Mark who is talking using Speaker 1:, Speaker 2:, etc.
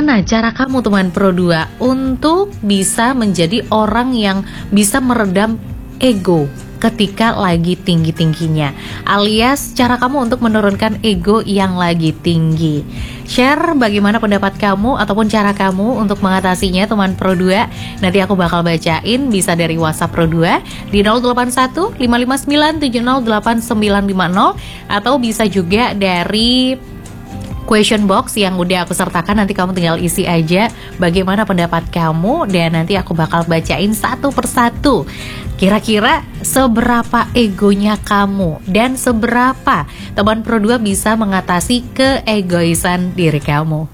Speaker 1: Bagaimana cara kamu teman Pro 2 untuk bisa menjadi orang yang bisa meredam ego ketika lagi tinggi-tingginya, alias cara kamu untuk menurunkan ego yang lagi tinggi? Share bagaimana pendapat kamu ataupun cara kamu untuk mengatasinya teman Pro 2. Nanti aku bakal bacain, bisa dari WhatsApp Pro 2 di 081 559 708950 atau bisa juga dari question box yang udah aku sertakan. Nanti kamu tinggal isi aja bagaimana pendapat kamu dan nanti aku bakal bacain satu persatu. Kira-kira seberapa egonya kamu dan seberapa teman Pro 2 bisa mengatasi keegoisan diri kamu?